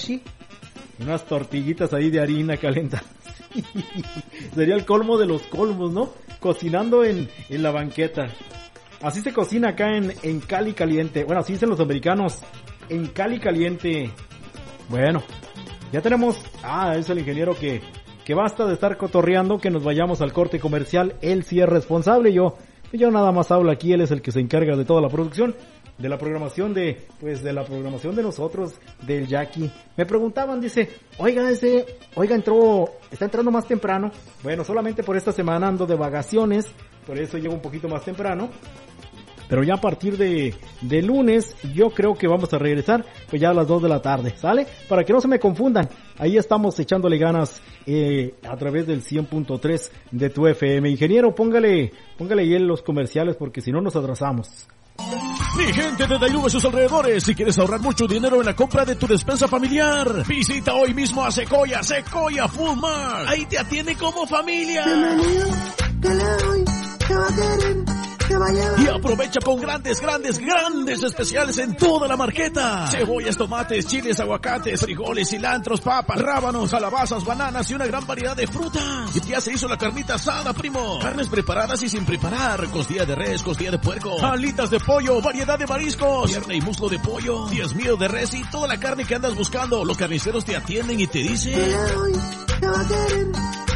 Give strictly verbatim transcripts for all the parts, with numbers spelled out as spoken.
mochi, unas tortillitas ahí de harina calentadas. Sería el colmo de los colmos, ¿no? Cocinando en, en la banqueta. Así se cocina acá en, en Cali Caliente. Bueno, así dicen los americanos, en Cali Caliente. Bueno, ya tenemos... Ah, es el ingeniero que, que basta de estar cotorreando, que nos vayamos al corte comercial. Él sí es responsable, yo, yo nada más hablo aquí, él es el que se encarga de toda la producción, de la programación de, pues de la programación de nosotros, del Jackie. Me preguntaban, dice, oiga, ese, oiga, entró, está entrando más temprano. Bueno, solamente por esta semana ando de vacaciones, por eso llego un poquito más temprano. Pero ya a partir de, de lunes, yo creo que vamos a regresar, pues ya a las dos de la tarde, ¿sale? Para que no se me confundan, ahí estamos echándole ganas, eh, a través del cien punto tres de tu F M. Ingeniero, póngale, póngale ahí en los comerciales, porque si no nos atrasamos. Mi gente de Dainuba y sus alrededores, si quieres ahorrar mucho dinero en la compra de tu despensa familiar, visita hoy mismo a Sequoia, Sequoia Food Mart. Ahí te atiende como familia. Bienvenido, ¿qué le doy? ¿Qué va a querer? Y aprovecha con grandes, grandes, grandes especiales en toda la marqueta. Cebollas, tomates, chiles, aguacates, frijoles, cilantros, papas, rábanos, calabazas, bananas y una gran variedad de frutas. Y ya se hizo la carnita asada, primo. Carnes preparadas y sin preparar. Costilla de res, costilla de puerco, alitas de pollo, variedad de mariscos, pierna y muslo de pollo, diez mil de res y toda la carne que andas buscando. Los carniceros te atienden y te dicen... ¿Qué va a querer?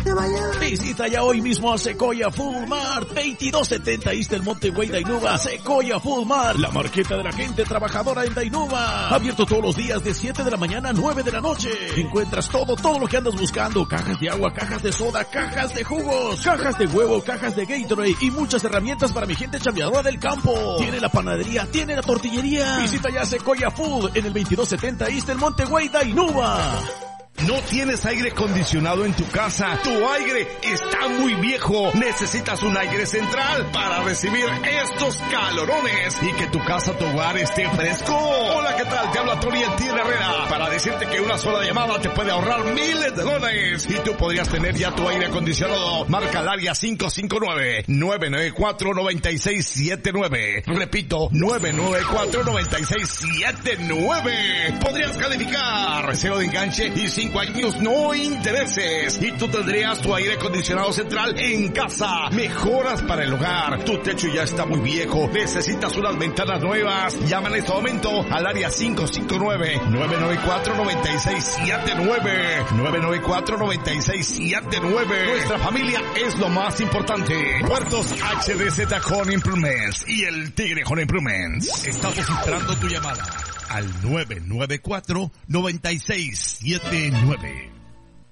Visita ya hoy mismo a Sequoia Food Mart, veintidós setenta East del Monte Güey, Dainuba. Sequoia Food Mart, la marqueta de la gente trabajadora en Dainuba. Abierto todos los días de siete de la mañana a nueve de la noche. Encuentras todo, todo lo que andas buscando. Cajas de agua, cajas de soda, cajas de jugos, cajas de huevo, cajas de Gatorade y muchas herramientas para mi gente chambeadora del campo. Tiene la panadería, tiene la tortillería. Visita ya Sequoia Food en el veintidós setenta East del Monte Güey, Dainuba. ¿No tienes aire acondicionado en tu casa? Tu aire está muy viejo. Necesitas un aire central para recibir estos calorones y que tu casa, tu hogar esté fresco. Hola, ¿qué tal? Te habla Tony Antir Herrera para decirte que una sola llamada te puede ahorrar miles de dólares y tú podrías tener ya tu aire acondicionado. Marca al área cinco cinco nueve, nueve nueve cuatro, nueve seis siete nueve. Repito, nueve nueve cuatro, nueve seis siete nueve. Podrías calificar cero de enganche y cinco años no intereses y tú tendrías tu aire acondicionado central en casa. Mejoras para el hogar. Tu techo ya está muy viejo, necesitas unas ventanas nuevas. Llama en este momento al área cinco cinco nueve, nueve nueve cuatro, nueve seis siete nueve, nueve nueve cuatro, nueve seis siete nueve. Nuestra familia es lo más importante. Puertos H D Z Home Improvements y el Tigre Home Improvements. Estamos esperando tu llamada al nueve nueve cuatro, nueve seis siete nueve.